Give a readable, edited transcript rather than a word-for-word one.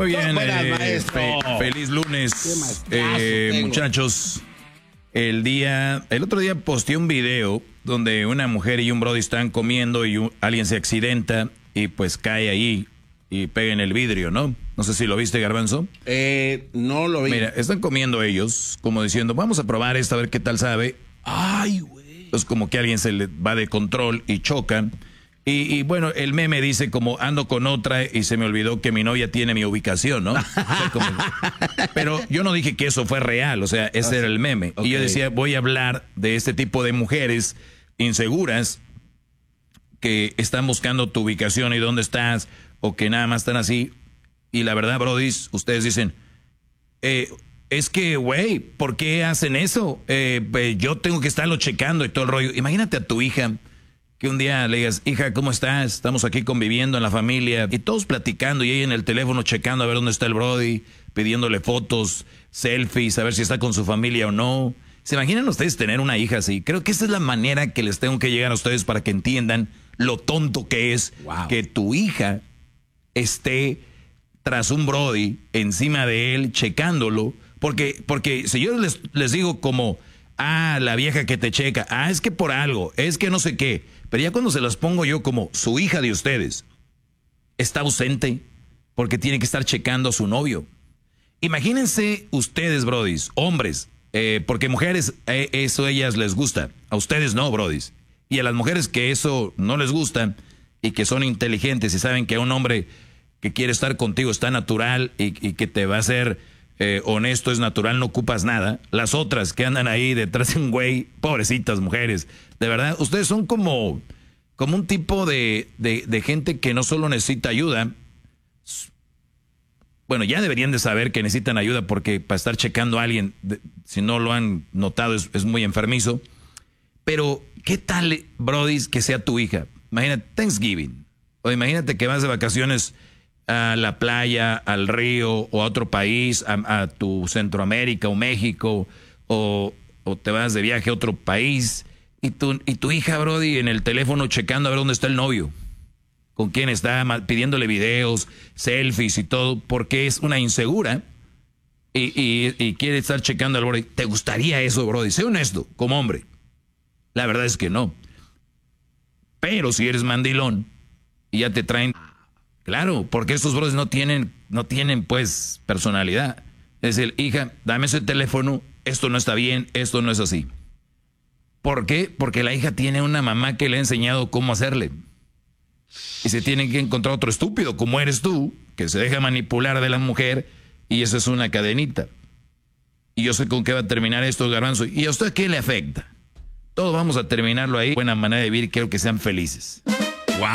Muy bien, maestro. Feliz lunes, muchachos. El otro día posteé un video donde una mujer y un brody están comiendo y alguien se accidenta y pues cae ahí y pega en el vidrio, ¿no? No sé si lo viste, Garbanzo. No lo vi. Mira, están comiendo ellos, como diciendo, vamos a probar esto a ver qué tal sabe. Ay, güey. Entonces como que alguien se le va de control y chocan. Y bueno, el meme dice como ando con otra y se me olvidó que mi novia tiene mi ubicación, ¿no? O sea, pero yo no dije que eso fue real, o sea, ese era el meme. Okay. Y yo decía, voy a hablar de este tipo de mujeres inseguras que están buscando tu ubicación y dónde estás, o que nada más están así. Y la verdad, brodis, ustedes dicen, es que, güey, ¿por qué hacen eso? Yo tengo que estarlo checando y todo el rollo. Imagínate a tu hija, que un día le digas, hija, ¿cómo estás? Estamos aquí conviviendo en la familia y todos platicando y ella en el teléfono checando a ver dónde está el brody, pidiéndole fotos, selfies, a ver si está con su familia o no. ¿Se imaginan ustedes tener una hija así? Creo que esa es la manera que les tengo que llegar a ustedes para que entiendan lo tonto que es que tu hija esté tras un brody, encima de él, checándolo. Porque si yo les digo como, la vieja que te checa, es que por algo, es que no sé qué. Pero ya cuando se las pongo yo como su hija de ustedes, está ausente porque tiene que estar checando a su novio. Imagínense ustedes, brodis, hombres, porque mujeres, eso a ellas les gusta. A ustedes no, brodis. Y a las mujeres que eso no les gusta y que son inteligentes y saben que un hombre que quiere estar contigo está natural y que te va a ser honesto, es natural, no ocupas nada. Las otras que andan ahí detrás de un güey, pobrecitas mujeres. De verdad, ustedes son como un tipo de gente que no solo necesita ayuda. Bueno, ya deberían de saber que necesitan ayuda porque para estar checando a alguien, si no lo han notado, es muy enfermizo. Pero, ¿qué tal, brodis, que sea tu hija? Imagínate Thanksgiving. O imagínate que vas de vacaciones a la playa, al río o a otro país, a tu Centroamérica o México, o te vas de viaje a otro país y tu hija, brody, en el teléfono checando a ver dónde está el novio, con quién está, pidiéndole videos, selfies y todo, porque es una insegura y quiere estar checando al brody. ¿Te gustaría eso, brody? Sé honesto, como hombre. La verdad es que no. Pero si eres mandilón y ya te traen... Claro, porque estos brothers no tienen pues personalidad. Es decir, hija, dame ese teléfono, esto no está bien, esto no es así. ¿Por qué? Porque la hija tiene una mamá que le ha enseñado cómo hacerle. Y se tiene que encontrar otro estúpido como eres tú, que se deja manipular de la mujer, y eso es una cadenita. Y yo sé con qué va a terminar esto, Garbanzo. ¿Y a usted qué le afecta? Todos vamos a terminarlo ahí. Buena manera de vivir, quiero que sean felices.